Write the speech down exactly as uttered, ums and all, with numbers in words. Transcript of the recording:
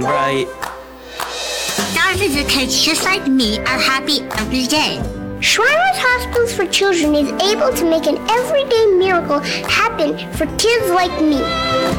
Right. Thousands of kids just like me are happy every day. Shriners Hospitals for Children is able to make an everyday miracle happen for kids like me.